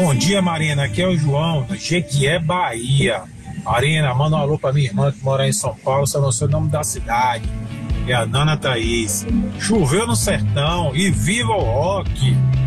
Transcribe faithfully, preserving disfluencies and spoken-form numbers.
Bom dia, Marina. Aqui é o João, do Jequié, Bahia. Marina, manda um alô pra minha irmã que mora em São Paulo, só não sei o nome da cidade. É a Nana Thaís. Choveu no sertão e viva o rock!